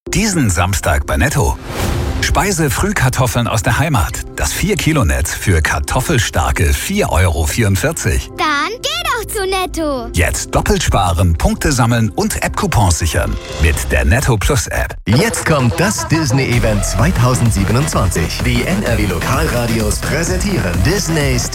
Diesen Samstag bei Netto. Speise-Frühkartoffeln aus der Heimat. Das 4-Kilo-Netz für kartoffelstarke 4,44 €. Dann geh doch zu Netto. Jetzt doppelt sparen, Punkte sammeln und App-Coupons sichern. Mit der Netto Plus App. Jetzt kommt das Disney-Event 2027. Die NRW Lokalradios präsentieren Disneys